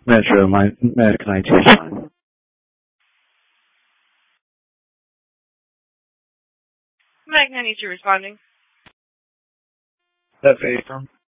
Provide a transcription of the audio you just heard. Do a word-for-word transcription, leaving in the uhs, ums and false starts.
Metro, my American I T is fine. Magna needs you responding. That's Abram.